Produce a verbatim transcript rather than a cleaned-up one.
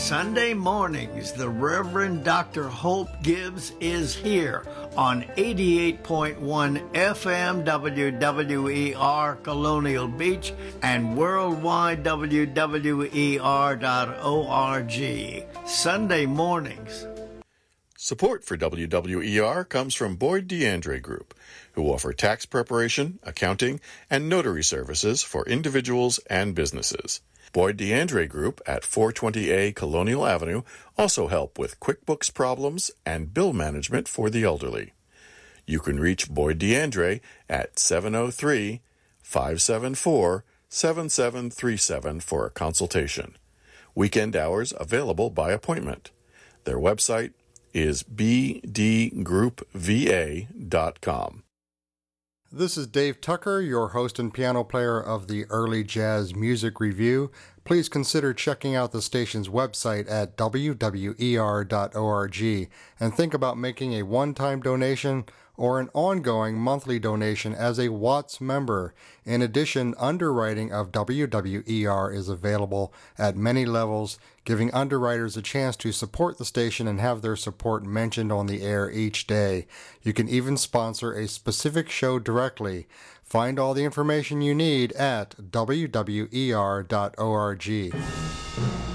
Sunday mornings, the Reverend Doctor Hope Gibbs is here on eighty-eight point one F M W W E R Colonial Beach and worldwide W W E R dot org. Sunday mornings. Support for W W E R comes from Boyd DeAndre Group, who offer tax preparation, accounting, and notary services for individuals and businesses. Boyd DeAndre Group at four twenty A Colonial Avenue also help with QuickBooks problems and bill management for the elderly. You can reach Boyd DeAndre at seven oh three, five seven four, seven seven three seven for a consultation. Weekend hours available by appointment. Their website is b d group v a dot com. This is Dave Tucker, your host and piano player of the Early Jazz Music Review. Please consider checking out the station's website at w w e r dot org and think about making a one-time donation or an ongoing monthly donation as a Watts member. In addition, underwriting of W W E R is available at many levels, giving underwriters a chance to support the station and have their support mentioned on the air each day. You can even sponsor a specific show directly. Find all the information you need at w w e r dot org.